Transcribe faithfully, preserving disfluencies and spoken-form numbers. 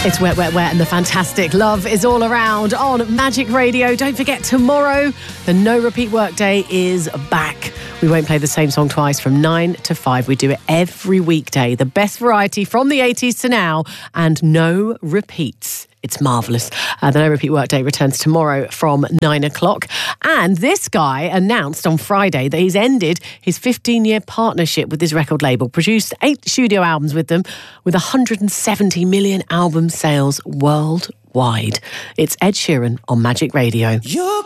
It's Wet, Wet, Wet and the fantastic Love is All Around on Magic Radio. Don't forget, tomorrow, the No Repeat Workday is back. We won't play the same song twice from nine to five. We do it every weekday. The best variety from the eighties to now and no repeats. It's marvellous. Uh, the No Repeat Workday returns tomorrow from nine o'clock. And this guy announced on Friday that he's ended his fifteen-year partnership with his record label, produced eight studio albums with them, with one hundred seventy million album sales worldwide. It's Ed Sheeran on Magic Radio. You're